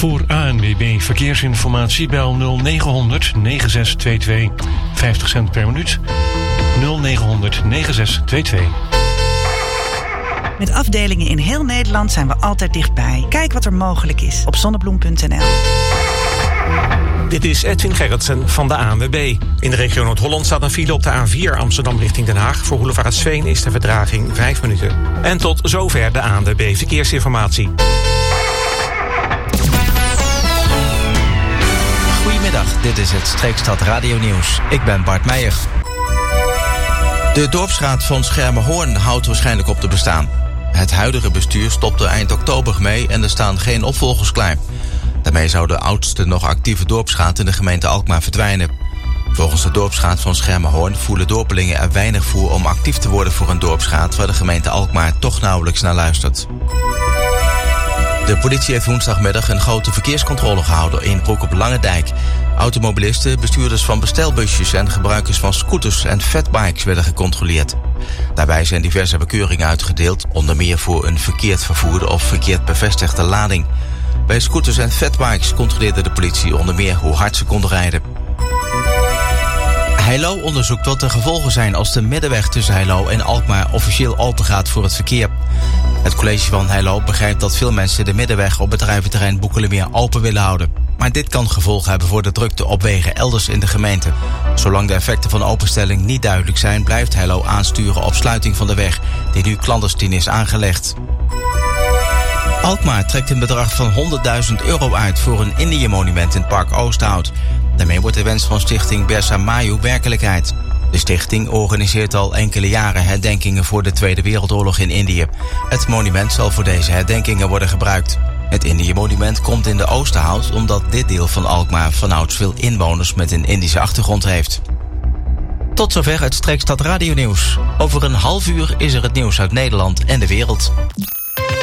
Voor ANWB Verkeersinformatie bel 0900 9622. 50 cent per minuut. 0900 9622. Met afdelingen in heel Nederland zijn we altijd dichtbij. Kijk wat er mogelijk is op zonnebloem.nl. Dit is Edwin Gerritsen van de ANWB. In de regio Noord-Holland staat een file op de A4 Amsterdam richting Den Haag. Voor Boulevard is de vertraging 5 minuten. En tot zover de ANWB Verkeersinformatie. Goedemiddag, dit is het Streekstad Radio Nieuws. Ik ben Bart Meijer. De dorpsraad van Schermerhorn houdt waarschijnlijk op te bestaan. Het huidige bestuur stopte eind oktober mee en er staan geen opvolgers klaar. Daarmee zou de oudste nog actieve dorpsraad in de gemeente Alkmaar verdwijnen. Volgens de dorpsraad van Schermerhorn voelen dorpelingen er weinig voor om actief te worden voor een dorpsraad waar de gemeente Alkmaar toch nauwelijks naar luistert. De politie heeft woensdagmiddag een grote verkeerscontrole gehouden in Broek op Langendijk. Automobilisten, bestuurders van bestelbusjes en gebruikers van scooters en fatbikes werden gecontroleerd. Daarbij zijn diverse bekeuringen uitgedeeld, onder meer voor een verkeerd vervoerde of verkeerd bevestigde lading. Bij scooters en fatbikes controleerde de politie onder meer hoe hard ze konden rijden. Heilo onderzoekt wat de gevolgen zijn als de middenweg tussen Heilo en Alkmaar officieel open gaat voor het verkeer. Het college van Heilo begrijpt dat veel mensen de middenweg op bedrijventerrein Boekelermeer open willen houden. Maar dit kan gevolgen hebben voor de drukte op wegen elders in de gemeente. Zolang de effecten van openstelling niet duidelijk zijn, blijft Heilo aansturen op sluiting van de weg, die nu clandestien is aangelegd. Alkmaar trekt een bedrag van €100.000 uit voor een Indië-monument in het Park Oosthout. Daarmee wordt de wens van stichting Bersa Mayu werkelijkheid. De stichting organiseert al enkele jaren herdenkingen voor de Tweede Wereldoorlog in Indië. Het monument zal voor deze herdenkingen worden gebruikt. Het Indië-monument komt in de Oosterhout omdat dit deel van Alkmaar vanouds veel inwoners met een Indische achtergrond heeft. Tot zover het Streekstad Radio Nieuws. Over een half uur is er het nieuws uit Nederland en de wereld.